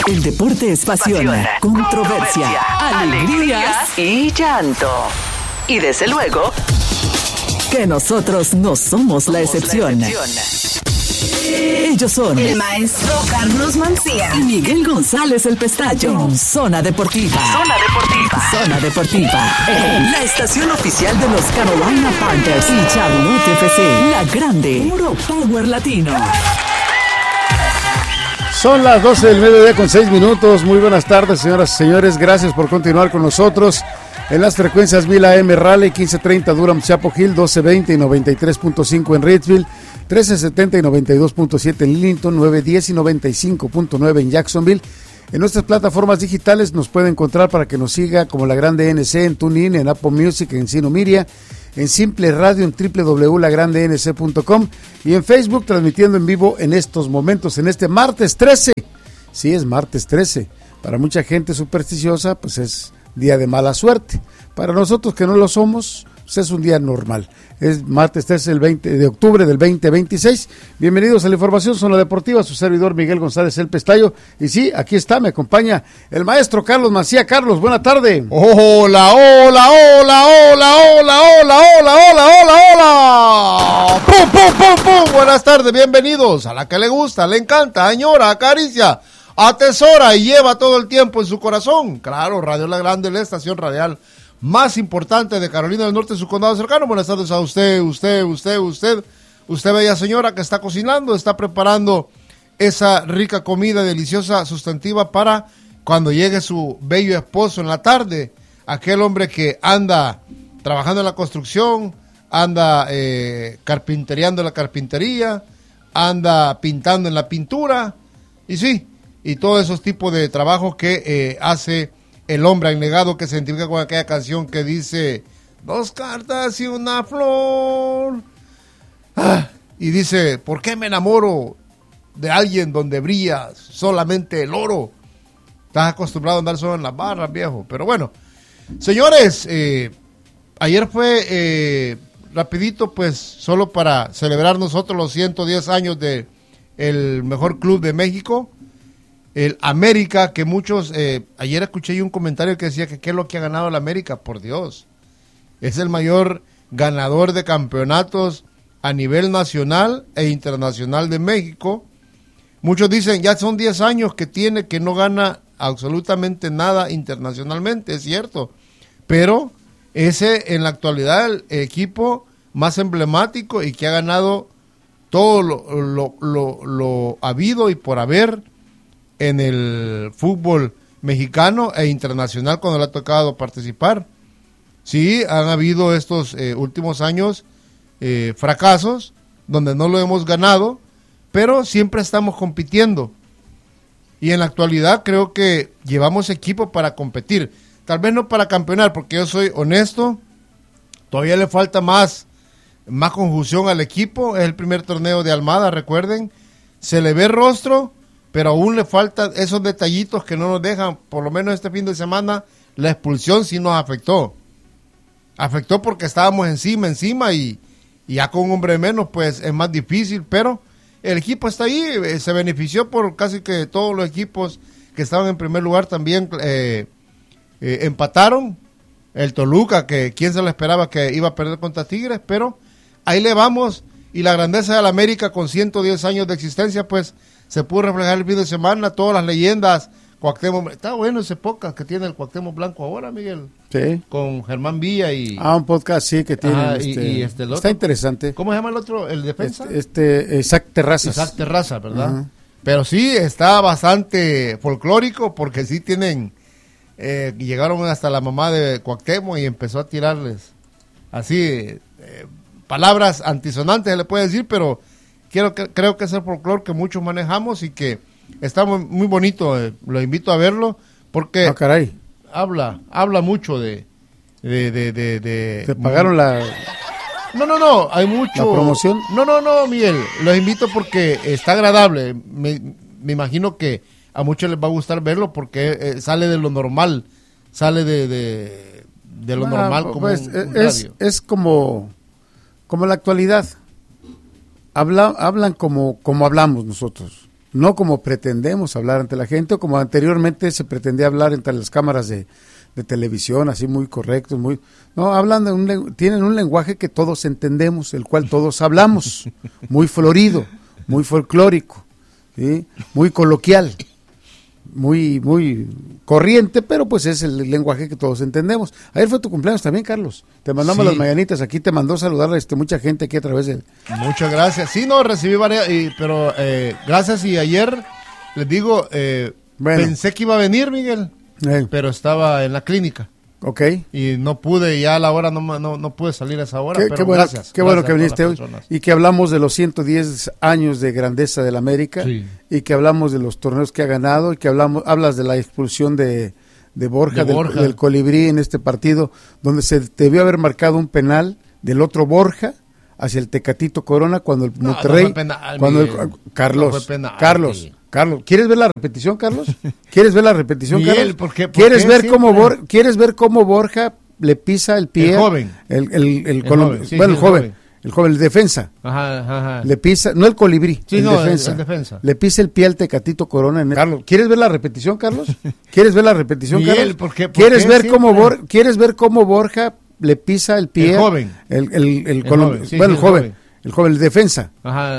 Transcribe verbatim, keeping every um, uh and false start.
El deporte es pasión, controversia, alegrías y llanto. Y desde luego, que nosotros no somos la excepción. Ellos son el maestro Carlos Mancía y Miguel González el Pestayo. En Zona Deportiva. Zona Deportiva. Zona Deportiva. La estación oficial de los Carolina Panthers y Charlotte F C. La grande. Puro Power Latino. Son las doce del mediodía con seis minutos. Muy buenas tardes, señoras y señores. Gracias por continuar con nosotros en las frecuencias mil A M Raleigh, quince treinta Durham Chapel Hill, doce veinte y noventa y tres punto cinco en Reidsville, trece setenta y noventa y dos punto siete en Lillington, nueve diez y noventa y cinco punto nueve en Jacksonville. En nuestras plataformas digitales nos puede encontrar para que nos siga como La Grande N C en TuneIn, en Apple Music, en Sino Miria, en Simple Radio, en doble u doble u doble u punto la grande n c punto com y en Facebook transmitiendo en vivo en estos momentos, en este martes trece. Sí, es martes trece. Para mucha gente supersticiosa, pues es día de mala suerte. Para nosotros que no lo somos, pues es un día normal. Es martes trece el veinte de octubre del veinte veintiséis. Bienvenidos a la información Zona Deportiva, su servidor Miguel González el Pestayo. Y sí, aquí está, me acompaña el maestro Carlos Mancía. Carlos, buena tarde. Hola, hola, hola, hola, hola, hola, hola, hola, hola, hola. ¡Pum, pum, pum, pum! Buenas tardes, bienvenidos a la que le gusta, le encanta, añora, acaricia, atesora y lleva todo el tiempo en su corazón. Claro, Radio La Grande, la estación radial más importante de Carolina del Norte, su condado cercano. Buenas tardes a usted, usted, usted, usted, usted bella señora que está cocinando, está preparando esa rica comida deliciosa, sustantiva para cuando llegue su bello esposo en la tarde, aquel hombre que anda trabajando en la construcción, anda eh, carpinteriando en la carpintería, anda pintando en la pintura, y sí, y todos esos tipos de trabajos que eh, hace el hombre abnegado, que se identifica con aquella canción que dice dos cartas y una flor. Ah, y dice, ¿por qué me enamoro de alguien donde brilla solamente el oro? Estás acostumbrado a andar solo en las barras, viejo. Pero bueno, señores, eh, ayer fue eh, rapidito, pues, solo para celebrar nosotros los ciento diez años de el mejor club de México, el América, que muchos, eh, ayer escuché yo un comentario que decía que qué es lo que ha ganado el América, por Dios, es el mayor ganador de campeonatos a nivel nacional e internacional de México. Muchos dicen, ya son diez años que tiene que no gana absolutamente nada internacionalmente, es cierto, pero ese en la actualidad el equipo más emblemático y que ha ganado todo lo, lo, lo, lo habido y por haber en el fútbol mexicano e internacional cuando le ha tocado participar. Sí, han habido estos eh, últimos años eh, fracasos donde no lo hemos ganado, pero siempre estamos compitiendo. Y en la actualidad creo que llevamos equipo para competir. Tal vez no para campeonar, porque yo soy honesto, todavía le falta más, más conjunción al equipo. Es el primer torneo de Almada, recuerden. Se le ve rostro, pero aún le faltan esos detallitos que no nos dejan. Por lo menos este fin de semana la expulsión sí nos afectó. Afectó porque estábamos encima, encima y, y ya con un hombre menos pues es más difícil, pero el equipo está ahí, eh, se benefició por casi que todos los equipos que estaban en primer lugar también eh, eh, empataron. El Toluca, que quién se lo esperaba que iba a perder contra Tigres, pero ahí le vamos. Y la grandeza de la América con ciento diez años de existencia pues se pudo reflejar el fin de semana, todas las leyendas. Cuauhtémoc, está bueno ese podcast que tiene el Cuauhtémoc Blanco ahora, Miguel. Sí. Con Germán Villa y... Ah, un podcast, sí, que tiene. Ah, este, y, y este, el otro, está interesante. ¿Cómo se llama el otro? ¿El defensa? Este, este Isaac Terrazas. Isaac Terraza, ¿verdad? Uh-huh. Pero sí, está bastante folclórico porque sí tienen... Eh, llegaron hasta la mamá de Cuauhtémoc y empezó a tirarles así... Eh, palabras antisonantes se le puede decir, pero quiero que, creo que es el folclore que muchos manejamos y que está muy, muy bonito. Eh, lo invito a verlo porque ah, caray. habla habla mucho de de de de, de ¿Te pagaron la no no no hay mucho la promoción? No no no Miguel, los invito porque está agradable. Me, me imagino que a muchos les va a gustar verlo porque eh, sale de lo normal, sale de de, de lo ah, normal como pues, un, un es, radio. Es como como la actualidad. Habla, hablan como, como hablamos nosotros. no como pretendemos hablar ante la gente o como anteriormente se pretendía hablar entre las cámaras de, de televisión, así muy correctos, muy, no, hablan de un, tienen un lenguaje que todos entendemos, el cual todos hablamos, muy florido, muy folclórico, ¿sí? Muy coloquial, muy, muy corriente, pero pues es el lenguaje que todos entendemos. Ayer fue tu cumpleaños también, Carlos. Te mandamos Sí. las mañanitas, aquí te mandó saludar este, mucha gente aquí a través de... Muchas gracias. Sí, no, recibí varias, y, pero eh, gracias. Y ayer, les digo, eh, Bueno. pensé que iba a venir, Miguel, Eh, pero estaba en la clínica. ok. Y no pude, ya a la hora no, ma- no, no pude salir a esa hora, Qué, pero qué bueno, gracias. qué bueno gracias que a todas viniste hoy las personas. y que hablamos de los ciento diez años de grandeza del América Sí. y que hablamos de los torneos que ha ganado y que hablamos hablas de la expulsión de, de Borja, De del, Borja. del Colibrí en este partido donde se debió haber marcado un penal del otro Borja hacia el Tecatito Corona cuando el No, Monterrey, no fue penal, cuando el, Miguel. Carlos, No fue penal, Carlos, sí. Carlos, ¿quieres ver la repetición, Carlos? ¿Quieres ver la repetición, Miguel, Carlos? ¿por qué- por ¿Quieres qué ver siempre? cómo Bor- ¿Quieres ver cómo Borja le pisa el pie? El joven. El, el, el, El colom- joven, sí, bueno, sí, el el joven, joven. el joven, el defensa. Ajá, ajá, ajá. Le pisa, no el Colibrí, Sí, el, no, el- defensa. el defensa. Le pisa el pie al Tecatito Corona. En el- Carlos, ¿quieres ver la repetición, Carlos? ¿Quieres ver la repetición, Miguel, Carlos? ¿por qué- por ¿Quieres qué ver siempre? cómo Bor- ¿Quieres ver cómo Borja le pisa el pie? El joven. El, el, el El colom- joven, sí, bueno, sí, el el joven, joven. el joven, el defensa. Ajá.